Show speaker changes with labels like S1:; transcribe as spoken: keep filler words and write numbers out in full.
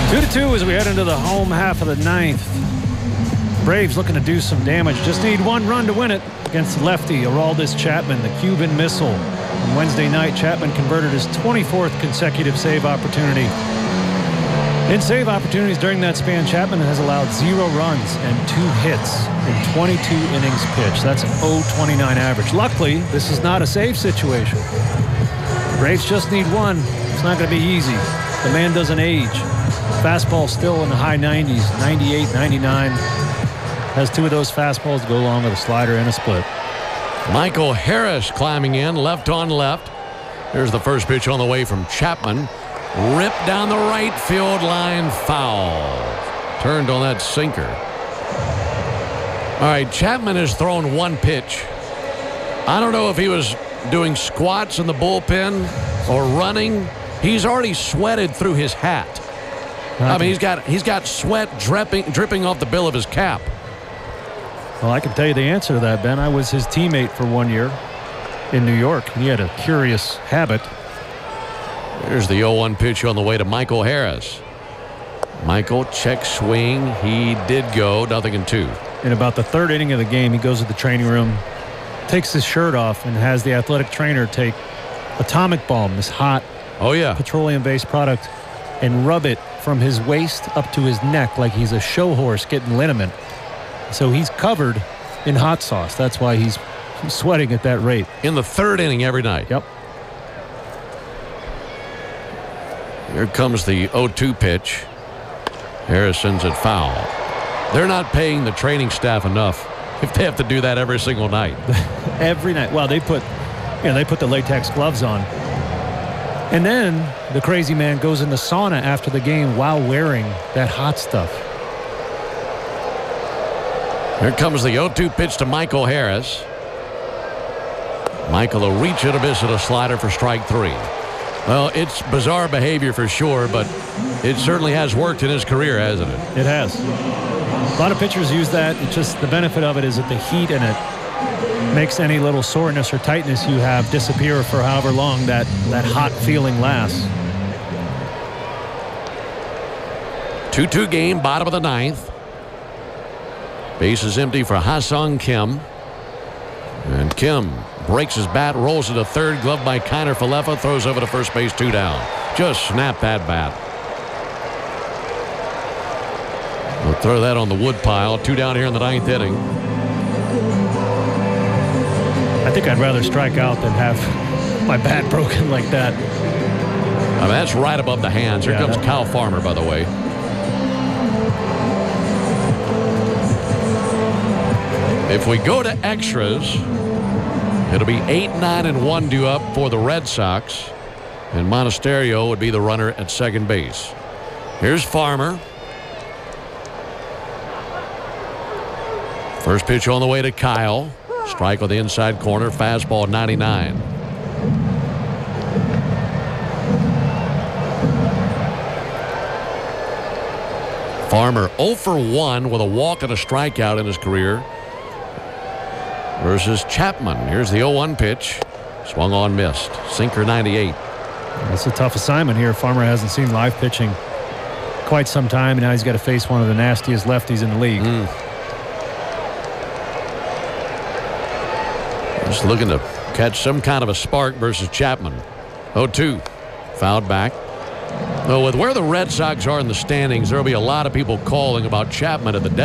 S1: Two to two as we head into the home half of the ninth. Braves looking to do some damage. Just need one run to win it against lefty Aroldis Chapman, the Cuban missile. On Wednesday night, Chapman converted his twenty-fourth consecutive save opportunity. In save opportunities during that span, Chapman has allowed zero runs and two hits in twenty-two innings pitched. That's an oh twenty-nine average. Luckily, this is not a save situation. Braves just need one. It's not going to be easy. The man doesn't age. Fastball still in the high nineties, ninety-eight, ninety-nine. Has two of those fastballs to go along with a slider and a split.
S2: Michael Harris climbing in, left on left. Here's the first pitch on the way from Chapman. Ripped down the right field line, foul. Turned on that sinker. All right, Chapman has thrown one pitch. I don't know if he was doing squats in the bullpen or running. He's already sweated through his hat. I mean, he's got he's got sweat dripping dripping off the bill of his cap.
S1: Well, I can tell you the answer to that, Ben. I was his teammate for one year in New York. He had a curious habit.
S2: There's the oh one pitch on the way to Michael Harris. Michael check swing. He did go nothing in two.
S1: In about the third inning of the game, he goes to the training room, takes his shirt off, and has the athletic trainer take Atomic Balm, this hot
S2: oh yeah
S1: petroleum-based product, and rub it from his waist up to his neck like he's a show horse getting liniment. So he's covered in hot sauce. That's why he's sweating at that rate.
S2: In the third inning every night.
S1: Yep.
S2: Here comes the oh two pitch. Harris sends it foul. They're not paying the training staff enough if they have to do that every single night.
S1: Every night. Well, they put, you know, they put the latex gloves on. And then the crazy man goes in the sauna after the game while wearing that hot stuff.
S2: Here comes the oh two pitch to Michael Harris. Michael will reach it a miss at a slider for strike three. Well, it's bizarre behavior for sure, but it certainly has worked in his career, hasn't it?
S1: It has. A lot of pitchers use that. It's just the benefit of it is that the heat in it makes any little soreness or tightness you have disappear for however long that, that hot feeling lasts.
S2: two two game, bottom of the ninth. Base is empty for Ha-Seong Kim. And Kim breaks his bat, rolls it to third, gloved by Kiner Falefa, throws over to first base, two down. Just snap that bat. We'll throw that on the wood pile. Two down here in the ninth inning.
S1: I think I'd rather strike out than have my bat broken like that.
S2: I mean, that's right above the hands. Here
S1: Yeah,
S2: comes
S1: that...
S2: Kyle Farmer, by the way. If we go to extras, it'll be eight, nine, and one due up for the Red Sox. And Monasterio would be the runner at second base. Here's Farmer. First pitch on the way to Kyle. Strike on the inside corner. Fastball ninety-nine. Farmer oh for one with a walk and a strikeout in his career. Versus Chapman. Here's the oh one pitch. Swung on, missed. Sinker ninety-eight.
S1: It's a tough assignment here. Farmer hasn't seen live pitching quite some time, and now he's got to face one of the nastiest lefties in the league.
S2: Mm. Just looking to catch some kind of a spark versus Chapman. oh two. Fouled back. Well, with where the Red Sox are in the standings, there will be a lot of people calling about Chapman at the deadline.